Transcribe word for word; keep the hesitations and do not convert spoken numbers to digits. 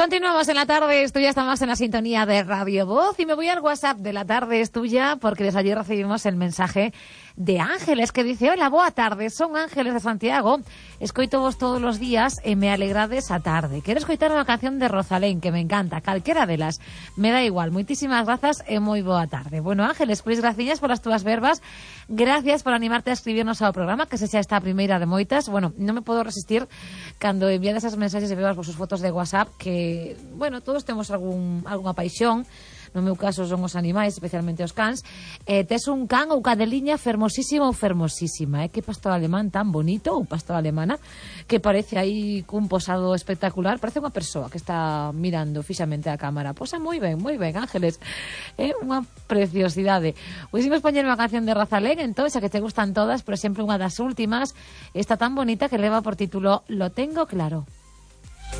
Continuamos en La Tarde es Tuya, estamos en la sintonía de Radio Voz y me voy al WhatsApp de La Tarde es Tuya porque desde ayer recibimos el mensaje de Ángeles que dice: hola, boa tarde, son Ángeles de Santiago, escoito vos todos los días e me alegrades a tarde. Quero escoitar unha canción de Rosalén que me encanta, calquera delas, me da igual, moitísimas grazas e moi boa tarde. Bueno, Ángeles, pois graciñas polas túas verbas, gracias por animarte a escribirnos ao programa, que se xa esta a primeira de moitas. Bueno, non me podo resistir cando enviades esas mensaxes e veo as vosas fotos de WhatsApp que, bueno, todos temos algún, algunha paixón. No meu caso son os animais, especialmente os cans. Eh, tes un can ou cadeliña fermosísima ou fermosísima, eh? Que pastor alemán tan bonito, ou pastor alemana, que parece aí cun posado espectacular. Parece unha persoa que está mirando fixamente a cámara. Posa moi ben, moi ben, Ángeles. É eh, unha preciosidade. Pois imos poñer unha canción de Rosalén, entón, xa que te gustan todas, por exemplo, unha das últimas, está tan bonita que leva por título Lo tengo claro.